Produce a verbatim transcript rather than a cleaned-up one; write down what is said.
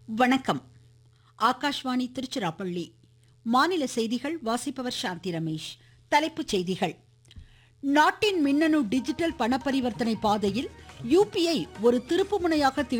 வணக்கம். ஆகாஷ்வாணி திருச்சிராப்பள்ளி. மாநில செய்திகள் வாசிப்பவர் சாந்தி ரமேஷ். தலைப்புச் செய்திகள். நாட்டின் மின்னணு டிஜிட்டல் பண பரிவர்த்தனை பாதையில் யுபிஐ ஒரு திருப்புமுனையாக